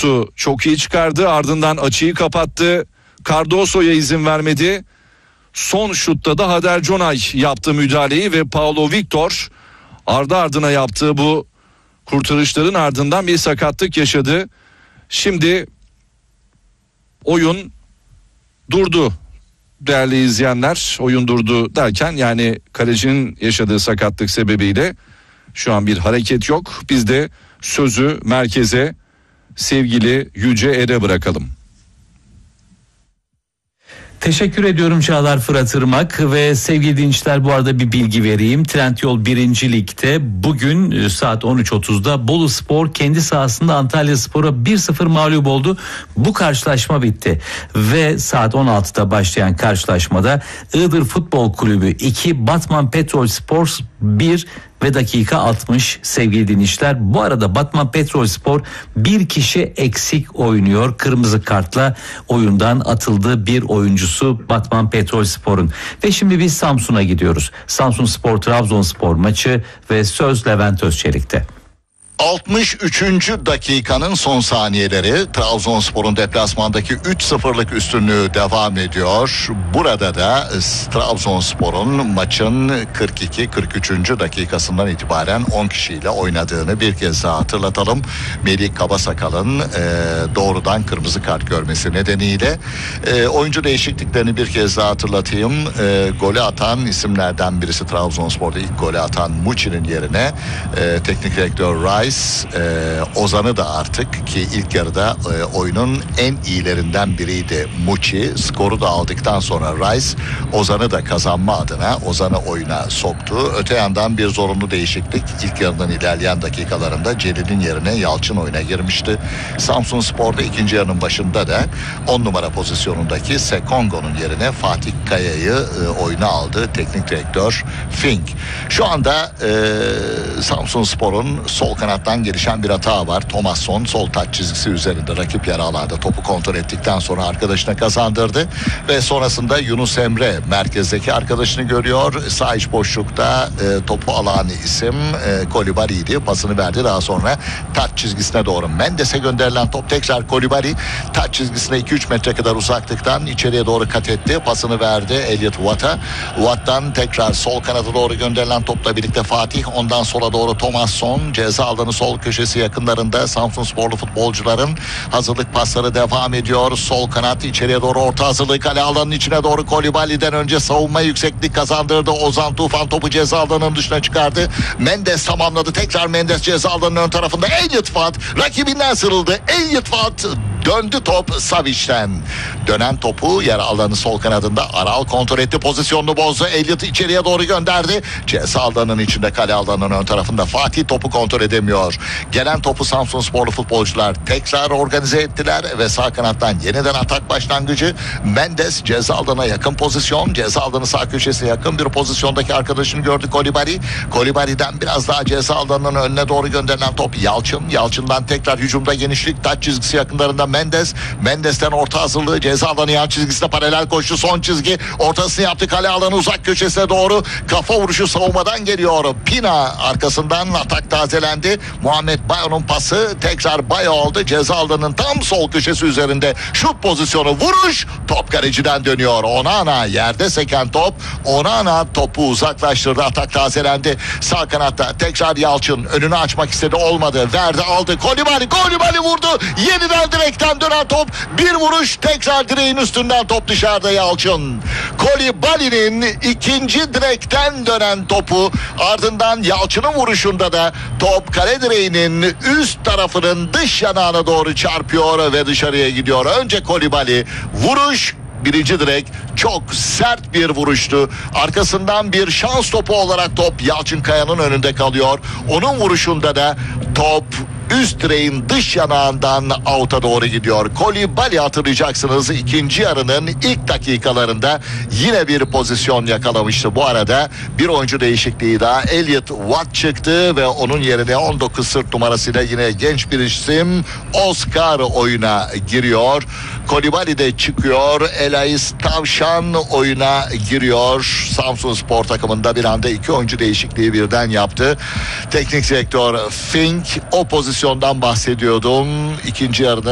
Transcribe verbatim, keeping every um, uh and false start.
şutu çok iyi çıkardı. Ardından açıyı kapattı. Cardoso'ya izin vermedi. Son şutta da Hader Conay yaptı müdahaleyi ve Paulo Victor ardı ardına yaptığı bu kurtarışların ardından bir sakatlık yaşadı. Şimdi oyun durdu değerli izleyenler. Oyun durdu derken yani kalecinin yaşadığı sakatlık sebebiyle şu an bir hareket yok. Biz de sözü merkeze sevgili Yüce Er'e bırakalım. Teşekkür ediyorum Çağlar Fırat Irmak ve sevgili dinleyiciler, bu arada bir bilgi vereyim. Trendyol birinci Lig'de bugün saat on üç otuzda Bolu Spor kendi sahasında Antalya Spor'a bir sıfır mağlup oldu. Bu karşılaşma bitti ve saat on altıda başlayan karşılaşmada Iğdır Futbol Kulübü iki, Batman Petrol Spor bir ve dakika altmış sevgili dinleyiciler. Bu arada Batman Petrolspor bir kişi eksik oynuyor. Kırmızı kartla oyundan atıldı bir oyuncusu Batman Petrolspor'un. Ve şimdi biz Samsun'a gidiyoruz. Samsunspor Trabzonspor maçı ve söz Levent Özçelik'te. altmış üçüncü dakikanın son saniyeleri. Trabzonspor'un deplasmandaki üç sıfırlık üstünlüğü devam ediyor. Burada da Trabzonspor'un maçın kırk iki kırk üçüncü dakikasından itibaren on kişiyle oynadığını bir kez daha hatırlatalım. Melih Kabasakal'ın e, doğrudan kırmızı kart görmesi nedeniyle e, oyuncu değişikliklerini bir kez daha hatırlatayım. E, golü atan isimlerden birisi, Trabzonspor'da ilk golü atan Muçi'nin yerine e, teknik direktör Rice Ee, Ozan'ı da artık, ki ilk yarıda e, oyunun en iyilerinden biriydi Muçi, skoru da aldıktan sonra Rice Ozan'ı da kazanma adına Ozan'ı oyuna soktu. Öte yandan bir zorunlu değişiklik, ilk yarının ilerleyen dakikalarında Celil'in yerine Yalçın oyuna girmişti. Samsunspor'da ikinci yarının başında da on numara pozisyonundaki Sekongo'nun yerine Fatih Kaya'yı e, oyuna aldı teknik direktör Fink. Şu anda e, Samsunspor'un sol kanattan gelişen bir hata var. Thomasson sol taç çizgisi üzerinde rakip yarı alanda topu kontrol ettikten sonra arkadaşına kazandırdı ve sonrasında Yunus Emre merkezdeki arkadaşını görüyor. Sağ iç boşlukta e, topu alan isim e, Kolibali'ydi. Pasını verdi. Daha sonra taç çizgisine doğru Mendes'e gönderilen top tekrar Kolibali taç çizgisine iki üç metre kadar uzaklıktan içeriye doğru kat etti. Pasını verdi Elliot Watt'a. Watt'tan tekrar sol kanada doğru gönderilen topla birlikte Fatih, ondan sola doğru Thomasson, ceza alanı sol köşesi yakınlarında Samsunsporlu futbolcuların hazırlık pasları devam ediyor. Sol kanat içeriye doğru orta hazırlığı, kale alanının içine doğru Kolibali'den önce savunma yükseklik kazandırdı. Ozan Tufan topu ceza alanının dışına çıkardı. Mendes tamamladı. Tekrar Mendes ceza alanının ön tarafında. Elliot Watt rakibinden sıyrıldı. Elliot Watt döndü top Savic'ten. Dönen topu yer alanı sol kanadında Aral kontrol etti. Pozisyonunu bozdu. Elliot içeriye doğru gönderdi. Ceza alanının içinde, kale alanının ön tarafında Fatih topu kontrol edemiyor. Gelen topu Samsunsporlu futbolcular tekrar organize ettiler ve sağ kanattan yeniden atak başlangıcı. Mendes ceza alanına yakın pozisyon. Ceza alanı sağ köşesine yakın bir pozisyondaki arkadaşını gördü Kolibali. Kolibali'den biraz daha ceza alanının önüne doğru gönderilen top Yalçın. Yalçın'dan tekrar hücumda genişlik, taç çizgisi yakınlarında Mendes. Mendes'ten orta hazırlığı, ceza alanı yan çizgisine paralel koştu. Son çizgi ortasını yaptı, kale alanı uzak köşesine doğru. Kafa vuruşu savunmadan geliyor. Pina arkasından atak tazelendi. Muhammed Bayo'nun pası tekrar Bayo aldı. Ceza alanının tam sol köşesi üzerinde şut pozisyonu, vuruş. Top kaleciden dönüyor. Onana yerde seken top. Onana topu uzaklaştırdı. Atak tazelendi. Sağ kanatta tekrar Yalçın önünü açmak istedi, olmadı. Verdi, aldı. Kolibali, Kolibali vurdu. Yeniden direkten dönen top. Bir vuruş, tekrar direğin üstünden top dışarıda Yalçın. Kolibali'nin ikinci direkten dönen topu, ardından Yalçın'ın vuruşunda da top kale direğinin üst tarafının dış yanağına doğru çarpıyor ve dışarıya gidiyor. Önce Kolibali, vuruş birinci direk, çok sert bir vuruştu. Arkasından bir şans topu olarak top Yalçın Kaya'nın önünde kalıyor. Onun vuruşunda da top üst direğin dış yanağından out'a doğru gidiyor. Kolibali, hatırlayacaksınız, ikinci yarının ilk dakikalarında yine bir pozisyon yakalamıştı. Bu arada bir oyuncu değişikliği daha, Elliot Watt çıktı ve onun yerine on dokuz sırt numarasıyla yine genç bir isim Oscar oyuna giriyor. Kolibali de çıkıyor. Elais Tavşan oyuna giriyor. Samsunspor takımında bir anda iki oyuncu değişikliği birden yaptı. Teknik direktör Fink, o pozisyondan bahsediyordum. İkinci yarıda